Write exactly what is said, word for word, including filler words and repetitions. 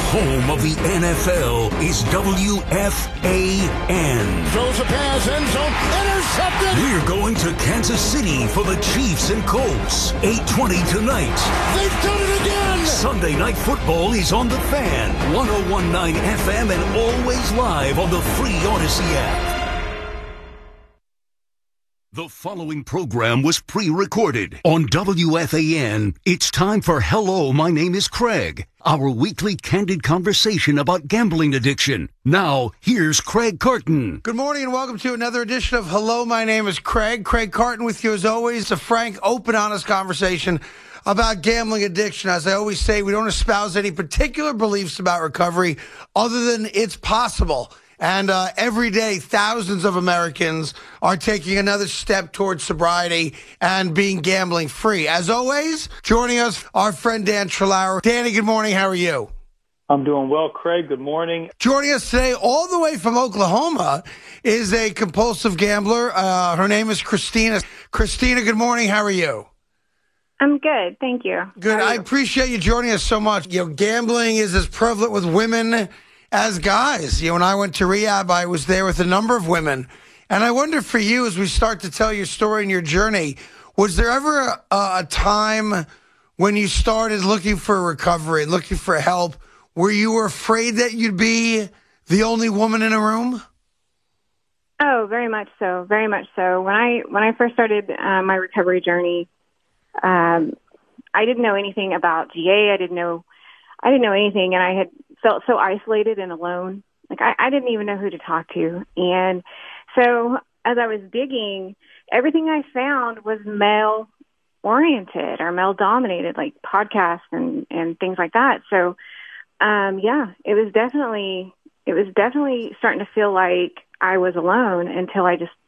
home of the N F L is W F A N. Throws a pass, end zone, intercepted! We're going to Kansas City for the Chiefs and Colts. eight twenty tonight. They've done it again! Sunday Night Football is on The Fan, one oh one point nine F M, and always live on the free Odyssey app. The following program was pre-recorded on W F A N. It's time for Hello, My Name is Craig, our weekly candid conversation about gambling addiction. Now, here's Craig Carton. Good morning and welcome to another edition of Hello, My Name is Craig. Craig Carton with you as always. A frank, open, honest conversation about gambling addiction. As I always say, we don't espouse any particular beliefs about recovery other than it's possible. And uh, every day, thousands of Americans are taking another step towards sobriety and being gambling free. As always, joining us, our friend Dan Trelauer. Danny, good morning. How are you? I'm doing well, Craig. Good morning. Joining us today, all the way from Oklahoma, is a compulsive gambler. Uh, her name is Christina. Christina, good morning. How are you? I'm good. Thank you. Good. I appreciate you joining us so much. You know, gambling is as prevalent with women as guys. You know, when I went to rehab, I was there with a number of women. And I wonder for you, as we start to tell your story and your journey, was there ever a, a time when you started looking for recovery, looking for help, where you were afraid that you'd be the only woman in a room? Oh, very much so. Very much so. When I when I first started uh, my recovery journey, um, I didn't know anything about G A. I didn't know I didn't know anything, and I had felt so isolated and alone. Like I, I didn't even know who to talk to. And so as I was digging, everything I found was male oriented or male dominated, like podcasts and, and things like that. So, um, yeah, it was definitely, it was definitely starting to feel like I was alone until I just